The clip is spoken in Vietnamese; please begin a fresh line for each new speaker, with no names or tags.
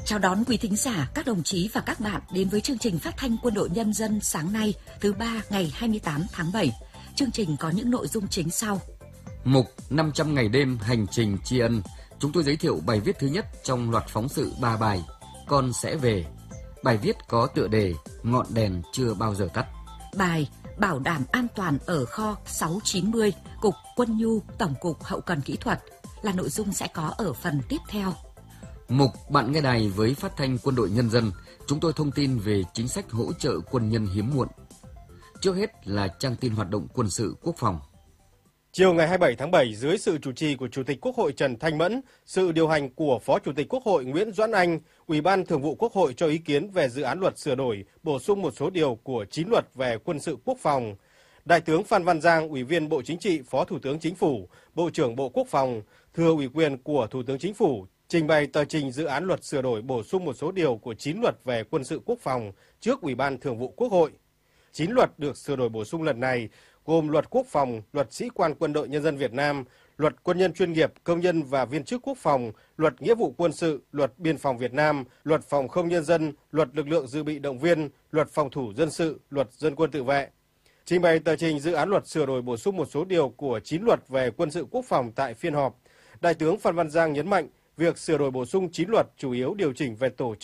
Chào đón quý thính giả, các đồng chí và các bạn đến với chương trình phát thanh Quân đội Nhân dân sáng nay, thứ ba ngày 28 tháng 7. Chương trình có những nội dung chính sau.
Mục 500 ngày đêm hành trình tri ân, chúng tôi giới thiệu bài viết thứ nhất trong loạt phóng sự 3 bài, Con sẽ về. Bài viết có tựa đề Ngọn đèn chưa bao giờ tắt.
Bài Bảo đảm an toàn ở kho 690, Cục Quân nhu, Tổng cục Hậu cần Kỹ thuật là nội dung sẽ có ở phần tiếp theo.
Mục Bạn nghe đài với phát thanh Quân đội Nhân dân, chúng tôi thông tin về chính sách hỗ trợ quân nhân hiếm muộn. Trước hết là trang tin hoạt động quân sự quốc phòng.
Chiều ngày 27 tháng 7, dưới sự chủ trì của Chủ tịch Quốc hội Trần Thanh Mẫn, sự điều hành của Phó Chủ tịch Quốc hội Nguyễn Doãn Anh, Ủy ban Thường vụ Quốc hội cho ý kiến về dự án luật sửa đổi, bổ sung một số điều của 9 luật về quân sự quốc phòng. Đại tướng Phan Văn Giang, Ủy viên Bộ Chính trị, Phó Thủ tướng Chính phủ, Bộ trưởng Bộ Quốc phòng, thừa ủy quyền của Thủ tướng Chính phủ, trình bày tờ trình dự án luật sửa đổi bổ sung một số điều của 9 luật về quân sự quốc phòng trước Ủy ban Thường vụ Quốc hội. 9 luật được sửa đổi bổ sung lần này gồm Luật Quốc phòng, Luật Sĩ quan Quân đội Nhân dân Việt Nam, Luật Quân nhân chuyên nghiệp, công nhân và viên chức quốc phòng, Luật Nghĩa vụ quân sự, Luật Biên phòng Việt Nam, Luật Phòng không nhân dân, Luật Lực lượng dự bị động viên, Luật Phòng thủ dân sự, Luật Dân quân tự vệ. Trình bày tờ trình dự án luật sửa đổi bổ sung một số điều của 9 luật về quân sự quốc phòng tại phiên họp, Đại tướng Phan Văn Giang nhấn mạnh việc sửa đổi bổ sung 9 luật chủ yếu điều chỉnh về tổ chức